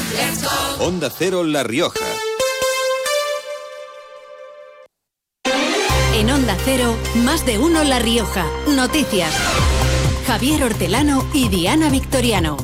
Onda Cero La Rioja. En Onda Cero, más de uno La Rioja. Noticias. Javier Hortelano y Diana Victoriano.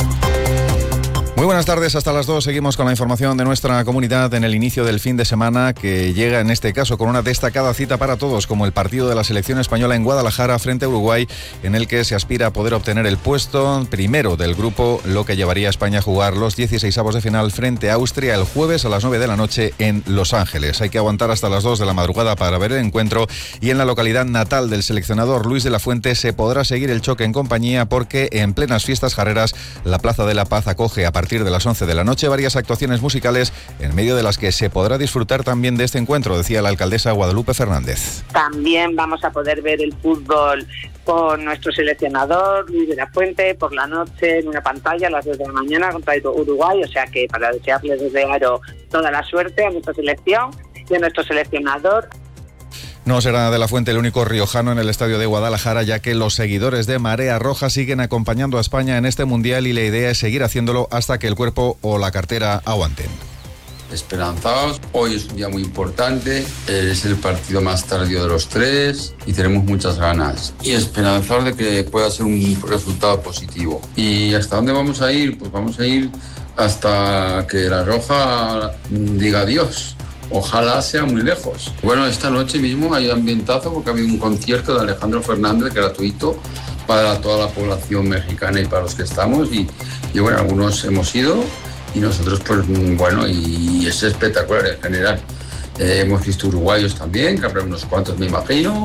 Muy buenas tardes, hasta las 2 seguimos con la información de nuestra comunidad en el inicio del fin de semana, que llega en este caso con una destacada cita para todos, como el partido de la selección española en Guadalajara frente a Uruguay, en el que se aspira a poder obtener el puesto primero del grupo, lo que llevaría a España a jugar los 16avos de final frente a Austria el jueves a las 9 de la noche en Los Ángeles. Hay que aguantar hasta las 2 de la madrugada para ver el encuentro, y en la localidad natal del seleccionador Luis de la Fuente se podrá seguir el choque en compañía, porque en plenas fiestas jarreras la Plaza de la Paz acoge a partir de las 11 de la noche varias actuaciones musicales, en medio de las que se podrá disfrutar también de este encuentro, decía la alcaldesa Guadalupe Fernández. También vamos a poder ver el fútbol con nuestro seleccionador Luis de la Fuente por la noche en una pantalla a las 2 de la mañana contra Uruguay, o sea que para desearles desde Aro toda la suerte a nuestra selección y a nuestro seleccionador. No será de la Fuente el único riojano en el estadio de Guadalajara, ya que los seguidores de Marea Roja siguen acompañando a España en este mundial, y la idea es seguir haciéndolo hasta que el cuerpo o la cartera aguanten. Esperanzados, hoy es un día muy importante, es el partido más tardío de los tres y tenemos muchas ganas, y esperanzados de que pueda ser un resultado positivo. ¿Y hasta dónde vamos a ir? Pues vamos a ir hasta que la Roja diga adiós. Ojalá sea muy lejos. Bueno, esta noche mismo hay ambientazo porque ha habido un concierto de Alejandro Fernández gratuito para toda la población mexicana y para los que estamos, y bueno, algunos hemos ido y nosotros pues bueno, y es espectacular en general. Hemos visto uruguayos también, que habrá unos cuantos me imagino,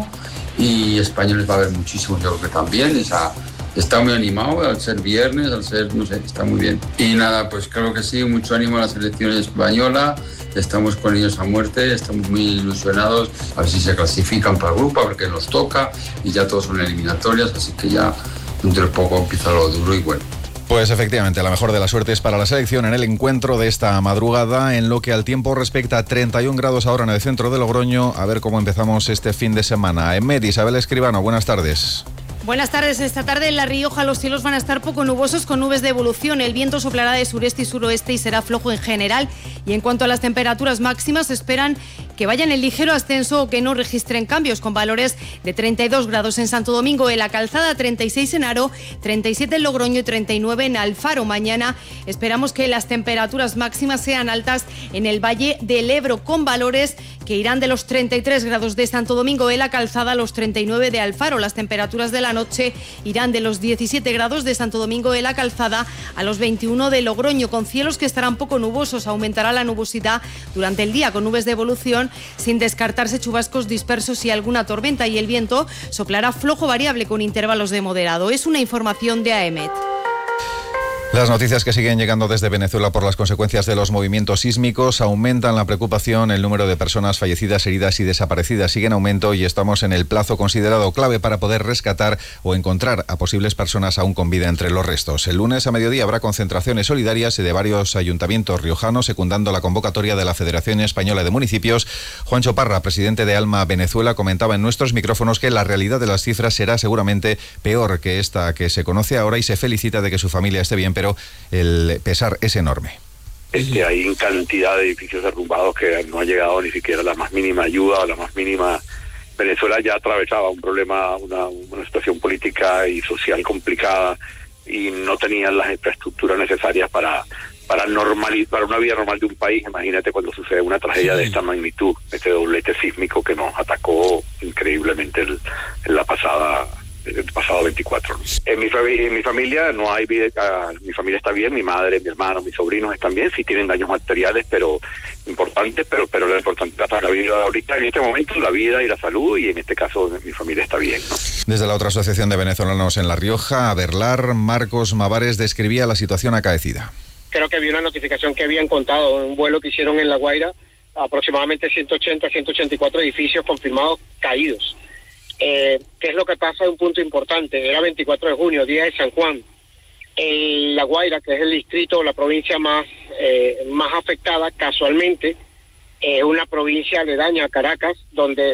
y españoles va a haber muchísimos, yo creo que también. Está muy animado al ser viernes, al ser, no sé, está muy bien. Y nada, pues creo que sí, mucho ánimo a la selección española. Estamos con ellos a muerte, estamos muy ilusionados, a ver si se clasifican para el grupo, a ver qué nos toca, y ya todos son eliminatorias, así que ya dentro de poco empieza lo duro y bueno. Pues efectivamente, la mejor de las suertes para la selección en el encuentro de esta madrugada. En lo que al tiempo respecta, 31 grados ahora en el centro de Logroño. A ver cómo empezamos este fin de semana. Emed, Isabel Escribano, buenas tardes. Buenas tardes. Esta tarde en La Rioja los cielos van a estar poco nubosos con nubes de evolución. El viento soplará de sureste y suroeste y será flojo en general. Y en cuanto a las temperaturas máximas, se esperan que vayan en ligero ascenso o que no registren cambios, con valores de 32 grados en Santo Domingo, en La Calzada, 36 en Haro, 37 en Logroño y 39 en Alfaro. Mañana esperamos que las temperaturas máximas sean altas en el Valle del Ebro, con valores que irán de los 33 grados de Santo Domingo en La Calzada a los 39 de Alfaro. Las temperaturas de la noche irán de los 17 grados de Santo Domingo en La Calzada a los 21 de Logroño, con cielos que estarán poco nubosos. Aumentará la nubosidad durante el día con nubes de evolución, sin descartarse chubascos dispersos y alguna tormenta, y el viento soplará flojo variable con intervalos de moderado. Es una información de AEMET. Las noticias que siguen llegando desde Venezuela por las consecuencias de los movimientos sísmicos aumentan la preocupación. El número de personas fallecidas, heridas y desaparecidas sigue en aumento, y estamos en el plazo considerado clave para poder rescatar o encontrar a posibles personas aún con vida entre los restos. El lunes a mediodía habrá concentraciones solidarias de varios ayuntamientos riojanos secundando la convocatoria de la Federación Española de Municipios. Juancho Parra, presidente de Alma Venezuela, comentaba en nuestros micrófonos que la realidad de las cifras será seguramente peor que esta que se conoce ahora, y se felicita de que su familia esté bien, pero el pesar es enorme. Hay cantidad de edificios derrumbados que no ha llegado ni siquiera la más mínima ayuda o la más mínima. Venezuela ya atravesaba un problema, una situación política y social complicada, y no tenían las infraestructuras necesarias para normalizar una vida normal de un país. Imagínate cuando sucede una tragedia de esta magnitud, este doblete sísmico que nos atacó increíblemente el pasado 24. En mi familia no hay vida, mi familia está bien, mi madre, mi hermano, mis sobrinos están bien, sí tienen daños materiales, pero importantes, pero lo importante es la vida ahorita, en este momento, la vida y la salud, y en este caso mi familia está bien, ¿no? Desde la otra asociación de venezolanos en La Rioja, Aberlar, Marcos Mavares describía la situación acaecida. Creo que vi una notificación que habían contado un vuelo que hicieron en La Guaira, aproximadamente 180, 184 edificios confirmados caídos. ¿Qué es lo que pasa? Un punto importante, era 24 de junio, día de San Juan. La Guaira, que es el distrito o la provincia más afectada, casualmente, es una provincia aledaña a Caracas, donde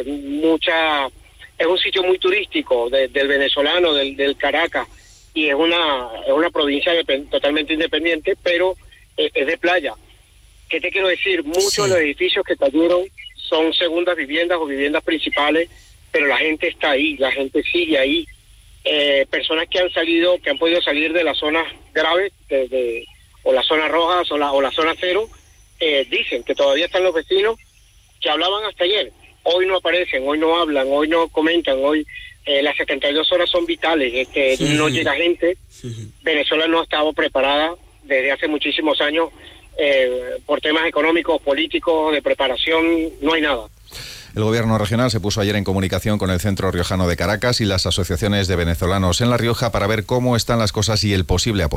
es un sitio muy turístico del venezolano, del Caracas, y es una provincia totalmente independiente, pero es de playa. ¿Qué te quiero decir? Muchos de los edificios que cayeron son segundas viviendas o viviendas principales, pero la gente está ahí, la gente sigue ahí. Personas que han podido salir de las zonas graves, o las zonas rojas o la zona cero, dicen que todavía están los vecinos que hablaban hasta ayer. Hoy no aparecen, hoy no hablan, hoy no comentan, hoy las 72 horas son vitales, no llega gente. Venezuela no ha estado preparada desde hace muchísimos años por temas económicos, políticos, de preparación, no hay nada. El gobierno regional se puso ayer en comunicación con el Centro Riojano de Caracas y las asociaciones de venezolanos en La Rioja para ver cómo están las cosas y el posible apoyo.